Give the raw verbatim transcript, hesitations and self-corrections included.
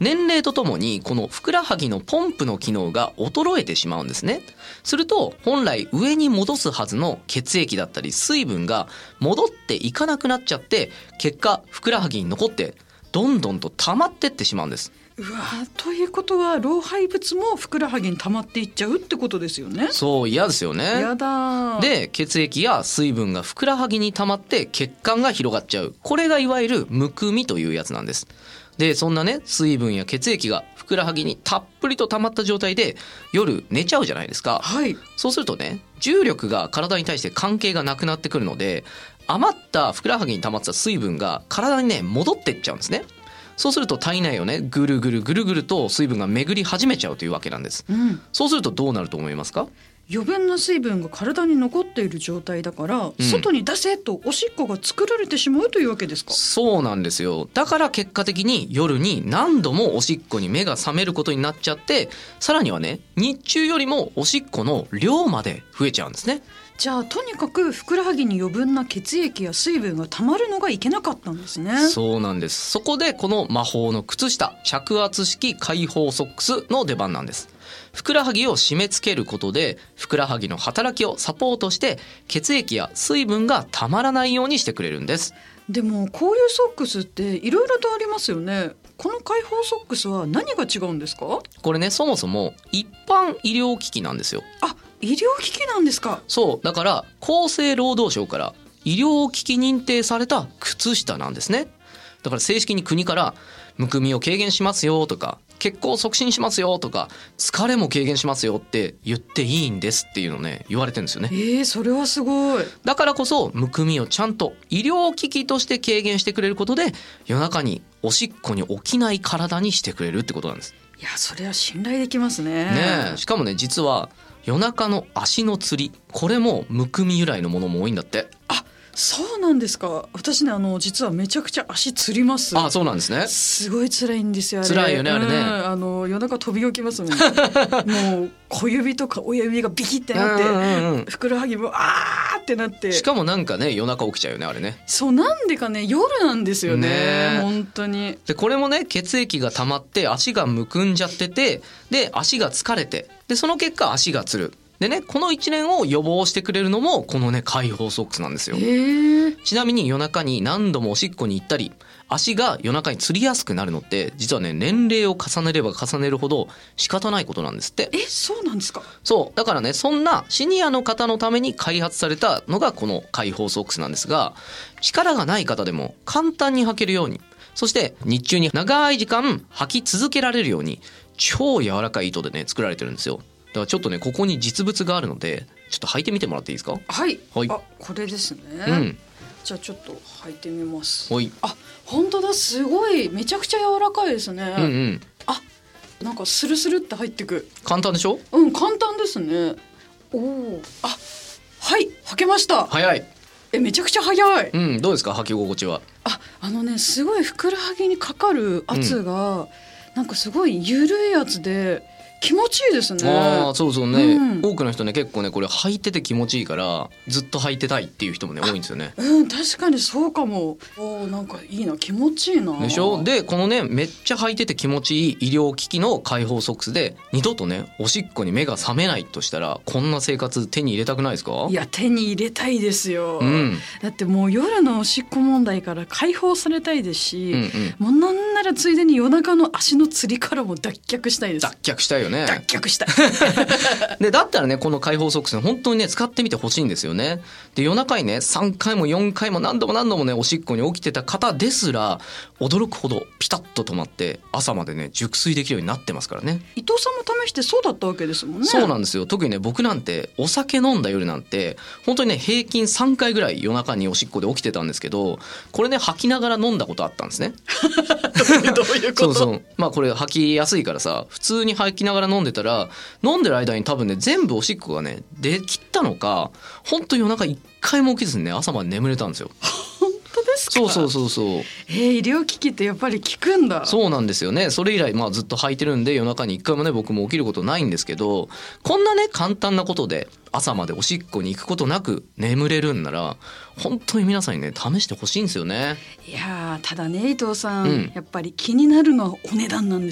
年齢とともにこのふくらはぎのポンプの機能が衰えてしまうんですね。すると本来上に戻すはずの血液だったり水分が戻っていかなくなっちゃって、結果ふくらはぎに残ってどんどんと溜まってってしまうんです。 うわ、ということは老廃物もふくらはぎに溜まっていっちゃうってことですよね。 そう、嫌ですよね。 やだ。 で、血液や水分がふくらはぎに溜まって血管が広がっちゃう、これがいわゆるむくみというやつなんです。で、そんなね水分や血液がふくらはぎにたっぷりと溜まった状態で夜寝ちゃうじゃないですか。 はい。 そうするとね、重力が体に対して関係がなくなってくるので、余ったふくらはぎに溜まった水分が体にね戻ってっちゃうんですね。そうすると体内をねぐるぐるぐるぐると水分が巡り始めちゃうというわけなんです、 うん、 そうするとどうなると思いますか？ 余分な水分が体に残っている状態だから、 うん、 外に出せとおしっこが作られてしまうというわけですか？ そうなんですよ。だから結果的に夜に何度もおしっこに目が覚めることになっちゃって、さらにはね日中よりもおしっこの量まで増えちゃうんですね。 じゃあとにかくふくらはぎに余分な血液や水分がたまるのがいけなかったんですね。 そうなんです。そこでこの魔法の靴下、着圧式開放ソックスの出番なんです。ふくらはぎを締め付けることでふくらはぎの働きをサポートして血液や水分がたまらないようにしてくれるんです。 でもこういうソックスっていろいろとありますよね。この開放ソックスは何が違うんですか？ これね、そもそも一般医療機器なんですよ。 あ、医療機器なんですか？ そうだから、厚生労働省から医療機器認定された靴下なんですね。だから正式に国からむくみを軽減しますよとか、血行を促進しますよとか、疲れも軽減しますよって言っていいんですっていうのね言われてるんですよね。 えー、それはすごい。 だからこそむくみをちゃんと医療機器として軽減してくれることで、夜中におしっこに起きない体にしてくれるってことなんです。 いや、それは信頼できますね。 ねえ、しかもね、実は夜中の足のつり、これもむくみ由来のものも多いんだって。 あ、そうなんですか。私ね、あの実はめちゃくちゃ足つります。 あ、そうなんですね。 すごい辛いんですよあれ。 辛いよねあれね、うん、 あの夜中飛び起きますもんもう小指とか親指がビキってなって、うんうんうん、ふくらはぎもあーってなって、 しかもなんかね夜中起きちゃうよねあれね。 そう、なんでかね夜なんですよ ね, ね本当に。 でこれもね血液が溜まって足がむくんじゃってて、で足が疲れて、でその結果足がつる。でね、この一連を予防してくれるのもこのね開放ソックスなんですよ。ちなみに夜中に何度もおしっこに行ったり足が夜中につりやすくなるのって実はね年齢を重ねれば重ねるほど仕方ないことなんですって。 え、そうなんですか？ そうだからね、そんなシニアの方のために開発されたのがこの開放ソックスなんですが、力がない方でも簡単に履けるように、そして日中に長い時間履き続けられるように超柔らかい糸でね作られてるんですよ。だからちょっとねここに実物があるのでちょっと履いてみてもらっていいですか？ はい、 はい、 あ、これですね、 うん、 じゃあちょっと履いてみます。 はい、 あ、本当だ、すごいめちゃくちゃ柔らかいですね。 うんうん、 あ、なんかスルスルって入ってく。 簡単でしょ？ うん、簡単ですね。おお、あ、はい、履けました。 早い。 え、めちゃくちゃ早い。 うん、どうですか履き心地は？ あ、あのね、すごいふくらはぎにかかる圧が、うん、なんかすごい緩いやつで気持ちいいですね。 ああ、そうそうね、うん、多くの人ね結構ねこれ履いてて気持ちいいからずっと履いてたいっていう人もね多いんですよね。 うん、確かにそうかも。お、なんかいいな、気持ちいいな。 でしょ？でこのねめっちゃ履いてて気持ちいい医療機器の開放ソックスで二度とねおしっこに目が覚めないとしたら、こんな生活手に入れたくないですか？ いや、手に入れたいですよ、 うん、 だってもう夜のおしっこ問題から解放されたいですし、うんうん、もうなんならついでに夜中の足のつりからも脱却したいです。 脱却したいよね。 脱却したいでだったらねこの開放ソックス本当にね使ってみてほしいんですよね。で夜中にねさんかいもよんかいも何度も何度もねおしっこに起きてた方ですら驚くほどピタッと止まって朝までね熟睡できるようになってますからね。 伊藤さんも試してそうだったわけですもんね。 そうなんですよ。特にね僕なんてお酒飲んだ夜なんて本当にね平均さんかいぐらい夜中におしっこで起きてたんですけど、これね吐きながら飲んだことあったんですねどういうこと？ そうそう、まあこれ吐きやすいからさ、普通に吐きながら飲んでたら飲んでる間に多分ね全部おしっこがね出きったのか、本当夜中一回も起きずにね朝まで眠れたんですよ。 本当ですか？ そうそうそうそう。 えー、医療機器ってやっぱり効くんだ。 そうなんですよね。それ以来まあずっと吐いてるんで夜中に一回もね僕も起きることないんですけど、こんなね簡単なことで朝までおしっこに行くことなく眠れるんなら本当に皆さんにね試してほしいんですよね。 いやただね伊藤さん、 うん、 やっぱり気になるのはお値段なんです